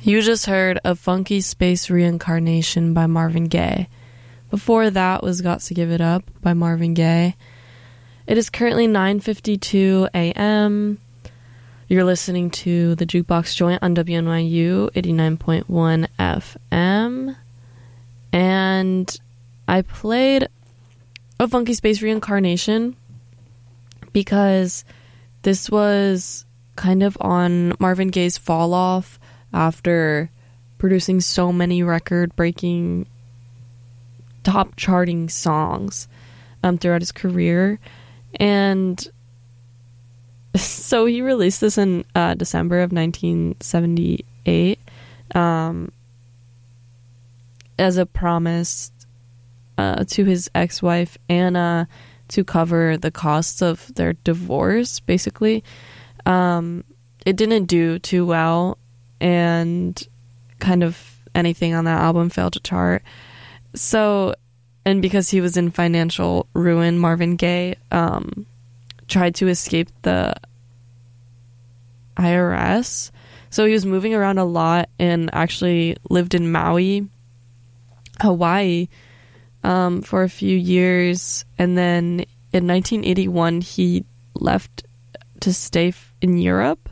You just heard A Funky Space Reincarnation by Marvin Gaye. Before that was Got to Give It Up by Marvin Gaye. It is currently 9:52 a.m. You're listening to The Jukebox Joint on WNYU 89.1 FM. And I played A Funky Space Reincarnation because this was kind of on Marvin Gaye's fall off after producing so many record-breaking, top-charting songs throughout his career. And so he released this in December of 1978 as a promise to his ex-wife, Anna, to cover the costs of their divorce, basically. It didn't do too well, and kind of anything on that album failed to chart. So, and because he was in financial ruin, Marvin Gaye tried to escape the IRS. So he was moving around a lot and actually lived in Maui, Hawaii, for a few years. And then in 1981, he left to stay in Europe.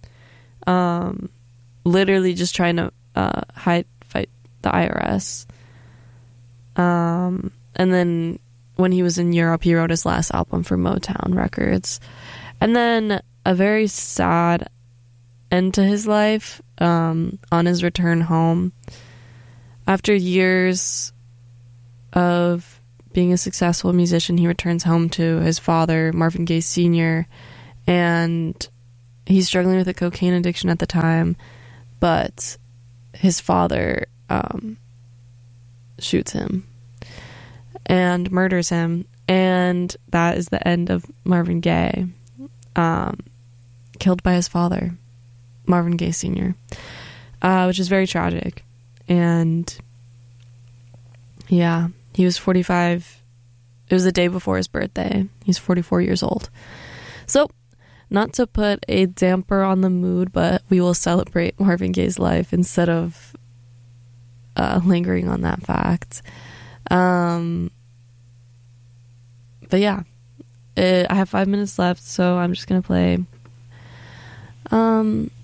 Literally just trying to fight the IRS. And then when he was in Europe, he wrote his last album for Motown Records. And then a very sad end to his life on his return home. After years of being a successful musician, he returns home to his father, Marvin Gaye Sr., and he's struggling with a cocaine addiction at the time, but his father shoots him and murders him, and that is the end of Marvin Gaye, killed by his father, Marvin Gaye Sr., which is very tragic. And yeah, he was 45. It was the day before his birthday. He's 44 years old. So, not to put a damper on the mood, but we will celebrate Marvin Gaye's life instead of lingering on that fact. But yeah, I have 5 minutes left, so I'm just going to play a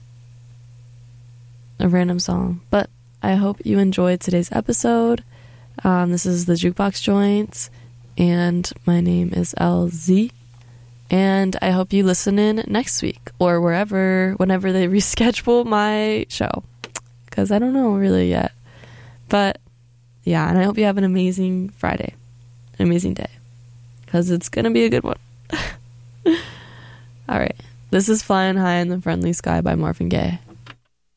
random song. But I hope you enjoyed today's episode. This is the Jukebox Joint, and my name is LZ. And I hope you listen in next week or whenever they reschedule my show, because I don't know really yet. But yeah, and I hope you have an amazing Friday, an amazing day, because it's going to be a good one. All right. This is Flying High in the Friendly Sky by Marvin Gaye.